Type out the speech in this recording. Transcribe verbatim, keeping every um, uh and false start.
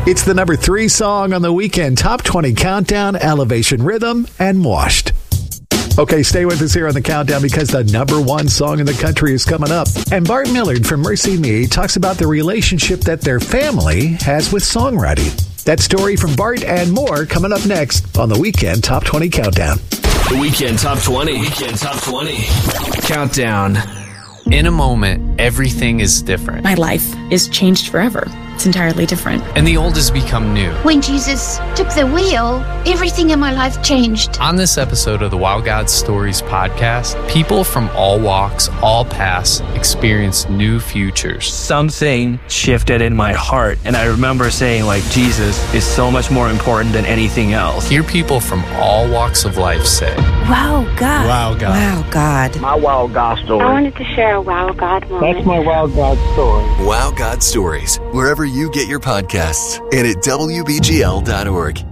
It's the number three song on the Weekend Top twenty Countdown, Elevation Rhythm, and Washed. Okay, stay with us here on the countdown because the number one song in the country is coming up. And Bart Millard from Mercy Me talks about the relationship that their family has with songwriting. That story from Bart and more coming up next on the Weekend Top twenty Countdown. The Weekend Top twenty. Weekend Top twenty. Countdown. In a moment, everything is different. My life is changed forever. It's entirely different. And the old has become new. When Jesus took the wheel, everything in my life changed. On this episode of the Wow God Stories podcast, people from all walks, all paths, experience new futures. Something shifted in my heart, and I remember saying, like, Jesus is so much more important than anything else. Hear people from all walks of life say, Wow God. Wow God. Wow God. My Wow God story. I wanted to share a Wow God moment. That's my Wow God story. Wow God Stories, wherever you get your podcasts, and at W B G L dot org.